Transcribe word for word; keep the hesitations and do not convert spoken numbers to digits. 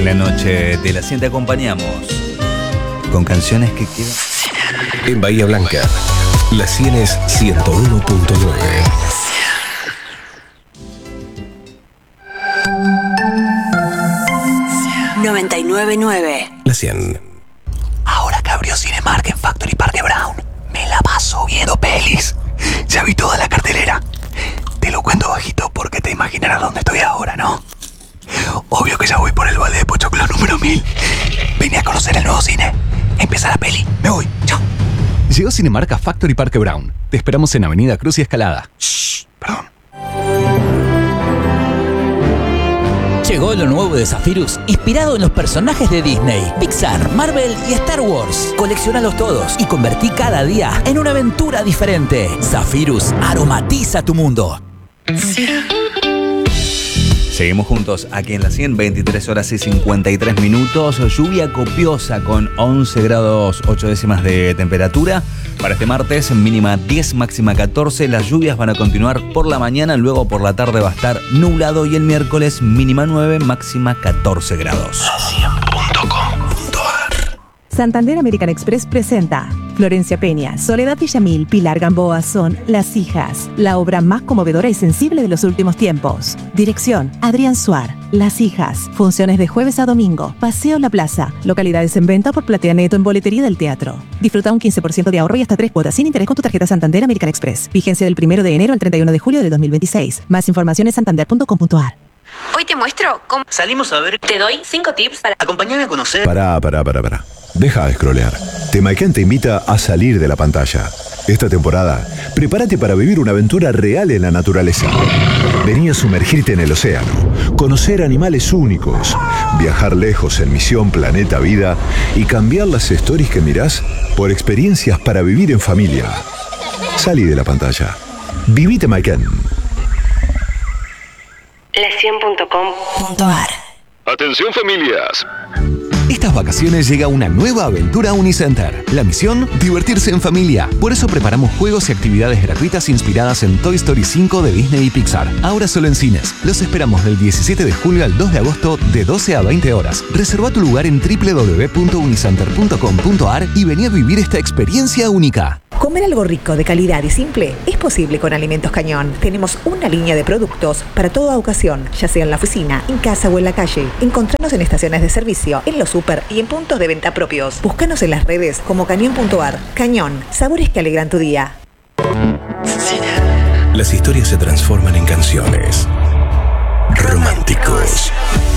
la noche de la cien te acompañamos con canciones que quedan. En Bahía Blanca, la cien es ciento uno punto nueve. noventa y nueve punto nueve. La cien. Ahora que abrió Cinemark en Factory Parque Brown, me la paso viendo pelis. Ya vi toda la cartelera. Te lo cuento bajito porque te imaginarás dónde estoy ahora, ¿no? Obvio que ya voy por el balde de Pochoclo número mil. Vine a conocer el nuevo cine. Empieza la peli. Me voy. Chao. Llegó Cinemark a Factory Parque Brown. Te esperamos en Avenida Cruz y Escalada. Shh, perdón. Llegó lo nuevo de Zephyrus, inspirado en los personajes de Disney, Pixar, Marvel y Star Wars. Colecciónalos todos y convertí cada día en una aventura diferente. Zephyrus aromatiza tu mundo. Seguimos juntos aquí en la cien, veintitrés horas y cincuenta y tres minutos. Lluvia copiosa con once grados ocho décimas de temperatura. Para este martes, mínima diez, máxima catorce. Las lluvias van a continuar por la mañana, luego por la tarde va a estar nublado y el miércoles mínima nueve, máxima catorce grados. cien punto com punto ar. Santander American Express presenta Florencia Peña, Soledad Villamil, Pilar Gamboa son Las Hijas, la obra más conmovedora y sensible de los últimos tiempos. Dirección, Adrián Suar. Las Hijas, funciones de jueves a domingo, Paseo La Plaza, localidades en venta por Platea Neto en boletería del teatro. Disfruta un quince por ciento de ahorro y hasta tres cuotas sin interés con tu tarjeta Santander American Express. Vigencia del primero de enero al treinta y uno de julio de dos mil veintiséis. Más información en santander punto com punto ar. Hoy te muestro cómo... Salimos a ver... Te doy cinco tips para... Acompañarme a conocer... Pará, pará, pará, pará. Deja de scrollear. Temaiken te invita a salir de la pantalla. Esta temporada, prepárate para vivir una aventura real en la naturaleza. Vení a sumergirte en el océano, conocer animales únicos, viajar lejos en Misión Planeta Vida y cambiar las stories que mirás por experiencias para vivir en familia. Salí de la pantalla. Viví Temaiken. la cien punto com punto ar. Atención familias. Estas vacaciones llega una nueva aventura a Unicenter. La misión, divertirse en familia. Por eso preparamos juegos y actividades gratuitas inspiradas en Toy Story cinco de Disney y Pixar. Ahora solo en cines. Los esperamos del diecisiete de julio al dos de agosto de doce a veinte horas. Reserva tu lugar en doble u doble u doble u punto unicenter punto com punto ar y vení a vivir esta experiencia única. Comer algo rico, de calidad y simple es posible con Alimentos Cañón. Tenemos una línea de productos para toda ocasión, ya sea en la oficina, en casa o en la calle. Encontranos en estaciones de servicio, en los super y en puntos de venta propios. Búscanos en las redes como cañón punto ar. Cañón, sabores que alegran tu día. Las historias se transforman en canciones. Románticos.